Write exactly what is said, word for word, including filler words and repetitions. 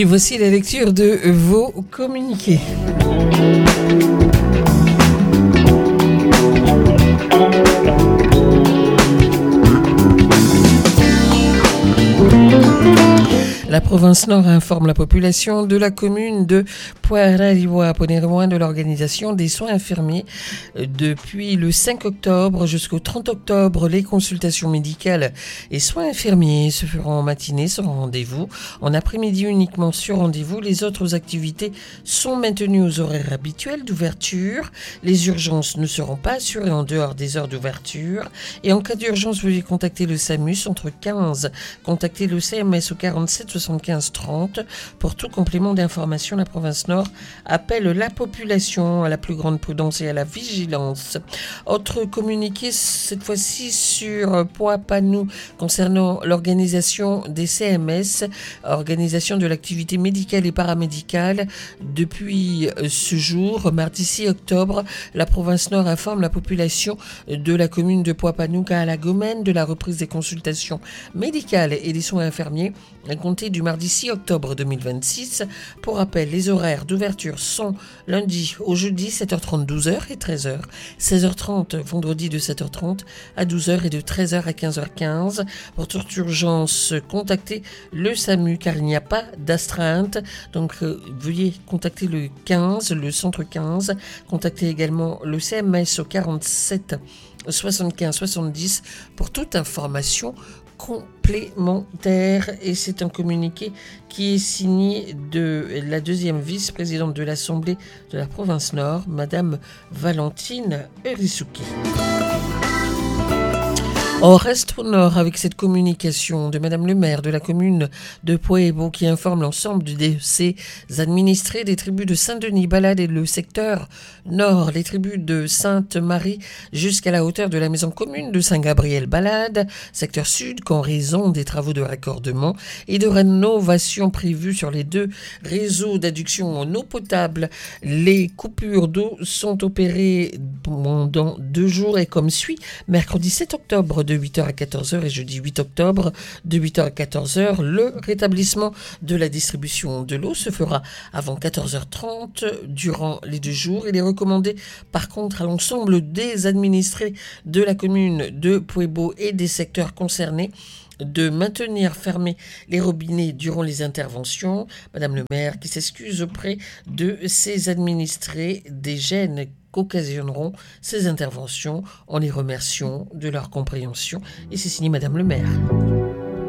Et voici la lecture de vos communiqués. La province Nord informe la population de la commune de Poirariwa-Poneroin de l'organisation des soins infirmiers. Depuis le cinq octobre jusqu'au trente octobre, les consultations médicales et soins infirmiers se feront en matinée sur rendez-vous. En après-midi uniquement sur rendez-vous. Les autres activités sont maintenues aux horaires habituels d'ouverture. Les urgences ne seront pas assurées en dehors des heures d'ouverture. Et en cas d'urgence, veuillez contacter le SAMUS entre quinze. Contactez le C M S au quarante-sept soixante-quinze trente. Pour tout complément d'information, la province Nord appelle la population à la plus grande prudence et à la vigilance. Autre communiqué, cette fois-ci sur Poapanou, concernant l'organisation des C M S, organisation de l'activité médicale et paramédicale. Depuis ce jour, mardi six octobre, la province Nord informe la population de la commune de Poapanou à la Gomène de la reprise des consultations médicales et des soins infirmiers à compter du mardi six octobre deux mille vingt-six. Pour rappel, les horaires d'ouverture sont lundi au jeudi sept heures trente, douze heures et treize heures, seize heures trente vendredi de sept heures trente à douze heures et de treize heures à quinze heures quinze. Pour toute urgence, contactez le SAMU car il n'y a pas d'astreinte. Donc euh, veuillez contacter le quinze, le centre quinze. Contactez également le C M S au quarante-sept soixante-quinze soixante-dix pour toute information complémentaire. Et c'est un communiqué qui est signé de la deuxième vice-présidente de l'Assemblée de la province Nord, Madame Valentine Erisuki. On reste au nord avec cette communication de Madame le maire de la commune de Puebo qui informe l'ensemble de ses administrés des tribus de Saint-Denis, Balade et le secteur nord, les tribus de Sainte-Marie jusqu'à la hauteur de la maison commune de Saint-Gabriel, Balade, secteur sud, qu'en raison des travaux de raccordement et de rénovation prévus sur les deux réseaux d'adduction en eau potable, les coupures d'eau sont opérées pendant deux jours et comme suit: mercredi sept octobre de huit heures à quatorze heures et jeudi huit octobre de huit heures à quatorze heures. Le rétablissement de la distribution de l'eau se fera avant quatorze heures trente durant les deux jours. Il est recommandé par contre à l'ensemble des administrés de la commune de Puebo et des secteurs concernés de maintenir fermés les robinets durant les interventions. Madame le maire qui s'excuse auprès de ses administrés des gênes qu'occasionneront ces interventions en les remerciant de leur compréhension. Et c'est signé Madame le maire.